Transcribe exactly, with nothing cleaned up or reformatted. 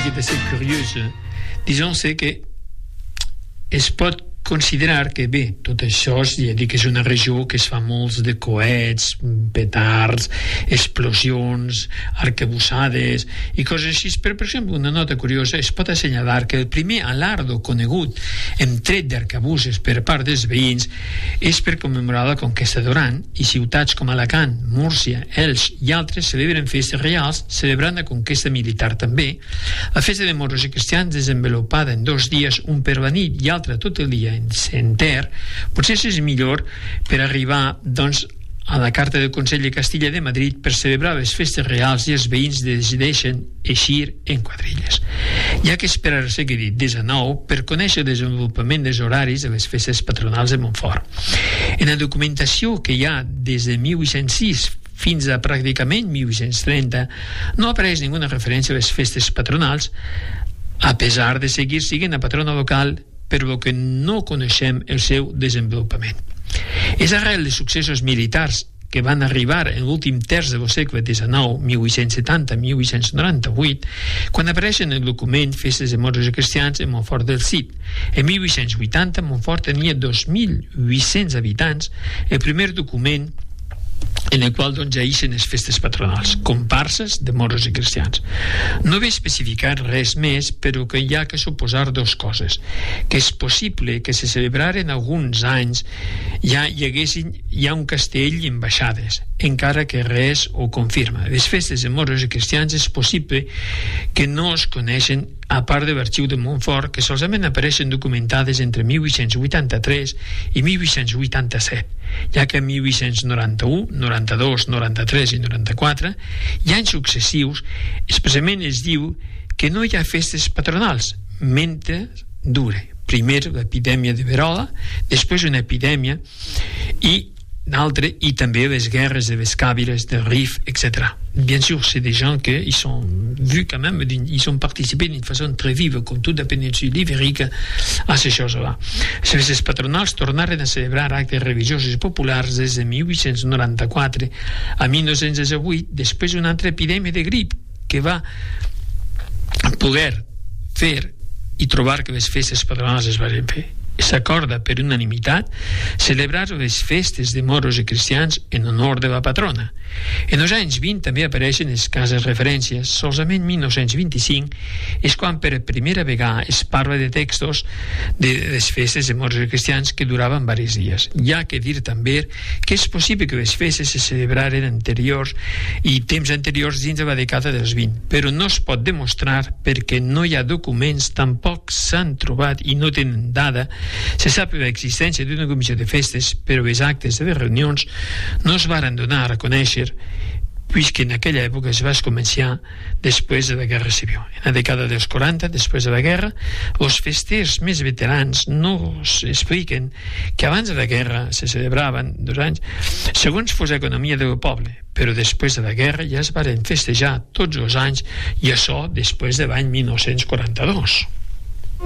qui est assez curieuse. Disons, c'est que es pot considerar que, bé, tot això ja dic que és una regió que es fa molts de coets, petards, explosions, arcabussades i coses així, però, per exemple, una nota curiosa, es pot assenyalar que el primer alardo conegut en tret d'arcabusses per part dels veïns és per commemorar la conquesta d'Oran, i ciutats com Alacant, Múrcia, Elx i altres celebren festes reals celebrant la conquesta militar també. La festa de moros i cristians desenvolupada en dos dies, un per la nit i altre tot el dia en center, potser és millor per arribar, doncs, a la Carta del Consell de Castilla de Madrid per celebrar les festes reals i els veïns decideixen eixir en quadrilles. Hi ha que esperar al segle dinou per conèixer el desenvolupament dels horaris de les festes patronals de Montfort. En la documentació que hi ha des de mil vuit-cents sis fins a pràcticament mil vuit-cents trenta no apareix ninguna referència a les festes patronals, a pesar de seguir sent la patrona local, però que no coneixem el seu desenvolupament. És arrel de successos militars que van arribar en l'últim terç del segle dinou, mil vuit-cents setanta a mil vuit-cents noranta-vuit, quan apareixen en el document Festes de moros i cristians en Montfort del Cid. En mil vuit-cents vuitanta, Montfort tenia dos mil vuit-cents habitants, el primer document en el qual doncs ja ixen les festes patronals, comparses de moros i cristians. No ve especificar res més, però que hi ha que suposar dues coses: que és possible que se celebraren alguns anys ja hi haguessin ja un castell i ambaixades, encara que res ho confirma. Les festes de moros i cristians és possible que no es coneixen a part de l'arxiu de Montfort, que solament apareixen documentades entre mil vuit-cents vuitanta-tres i mil vuit-cents vuitanta-set, ja que en mil vuit-cents noranta-u, noranta-dos, noranta-tres i noranta-quatre, i anys successius, expressament es diu que no hi ha festes patronals mentre dure primer l'epidèmia de verola, després una epidèmia i d'altre, i també les guerres de les Càbiles, de Rif, et cetera. Bien sûr, c'est des gens qui ils sont vus quand même, ils ont participé d'une façon très vive, comme toute la péninsule ibérique, à ces choses-là. Les festes patronals tornaren a celebrar actes religiosos i populars des de mil vuit-cents noranta-quatre a mil nou-cents divuit, després d'una altra epidèmia de grip que va poder fer i trobar que les festes patronals es van fer. S'acorda per unanimitat celebrar les festes de moros i cristians en honor de la patrona. En els anys vint també apareixen escasses referències. Solament mil nou-cents vint-i-cinc és quan per primera vegada es parla de textos de les festes de moros i cristians que duraven diversos dies. Hi ha que dir també que és possible que les festes se celebraren anteriors i temps anteriors dins de la dècada dels vint, però no es pot demostrar perquè no hi ha documents, tampoc s'han trobat i no tenen dada. Se sap l'existència d'una comissió de festes, però els actes de les reunions no es varen donar a conèixer, puisque en aquella època es va començar després de la Guerra Civil. En la dècada dels quaranta, després de la guerra, els festers més veterans no expliquen que abans de la guerra se celebraven dos anys segons fos l'economia del poble, però després de la guerra ja es varen festejar tots els anys, i això després de l'any mil nou-cents quaranta-dos.